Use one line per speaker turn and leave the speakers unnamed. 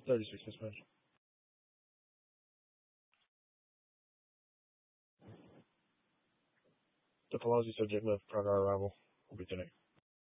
36 suspension. The Pelosi subject left prior to our arrival will be today.